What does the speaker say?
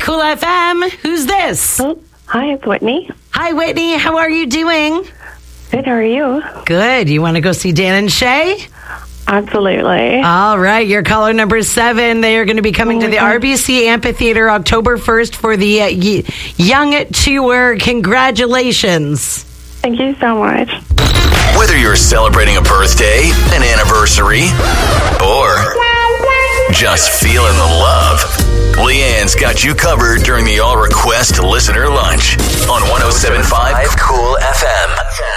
Cool FM. Who's this? Oh, hi, it's Whitney. Hi, Whitney. How are you doing? Good, how are you? Good. You want to go see Dan and Shay? Absolutely. All right. You're caller number 7. They are going to be coming to the RBC Amphitheater October 1st for the Young Tour. Congratulations. Thank you so much. Whether you're celebrating a birthday, an anniversary, or just feeling the love, Leanne's got you covered during the All Request Listener Lunch on 107.5 Cool FM.